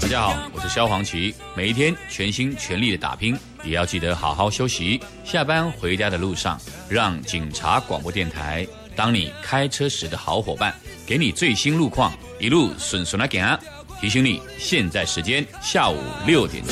大家好，我是萧煌奇。每一天全心全力的打拼，也要记得好好休息。下班回家的路上，让警察广播电台当你开车时的好伙伴，给你最新路况，一路顺顺的行。提醒你，现在时间下午6点。